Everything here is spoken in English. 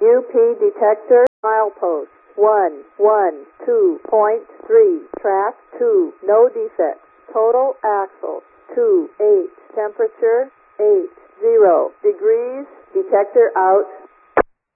UP detector, milepost 112.3, track 2, no defects. Total axle 2, 8, temperature 80 degrees, detector out.